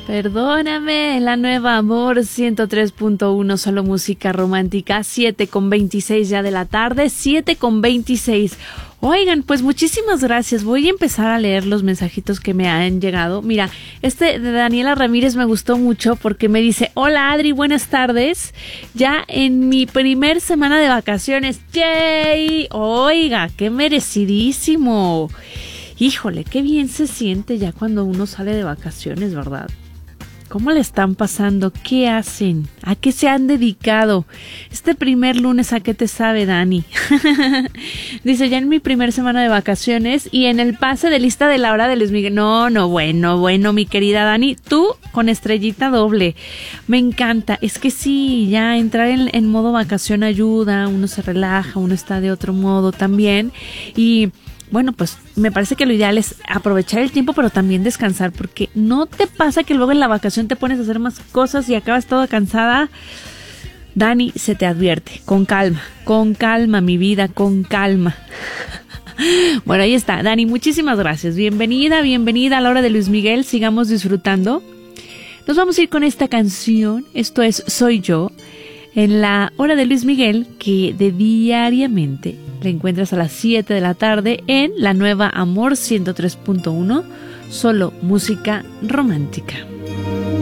Perdóname, la nueva Amor 103.1, solo música romántica, 7:26 ya de la tarde, 7:26. Oigan, pues muchísimas gracias. Voy a empezar a leer los mensajitos que me han llegado. Mira, este de Daniela Ramírez me gustó mucho porque me dice: hola Adri, buenas tardes. Ya en mi primer semana de vacaciones. ¡Yay! Oiga, qué merecidísimo. Híjole, qué bien se siente ya cuando uno sale de vacaciones, ¿verdad? ¿Cómo le están pasando? ¿Qué hacen? ¿A qué se han dedicado? Este primer lunes, ¿a qué te sabe, Dani? Dice, ya en mi primer semana de vacaciones y en el pase de lista de la hora de Luis Miguel. No, bueno, mi querida Dani, tú con estrellita doble. Me encanta. Es que sí, ya entrar en modo vacación ayuda, uno se relaja, uno está de otro modo también. Y bueno, pues me parece que lo ideal es aprovechar el tiempo, pero también descansar, porque no te pasa que luego en la vacación te pones a hacer más cosas y acabas toda cansada. Dani, se te advierte, con calma, mi vida, con calma. Bueno, ahí está, Dani, muchísimas gracias. Bienvenida a la hora de Luis Miguel, sigamos disfrutando. Nos vamos a ir con esta canción, esto es Soy Yo, en la hora de Luis Miguel, que de diariamente la encuentras a las 7 de la tarde en la nueva Amor 103.1, solo música romántica.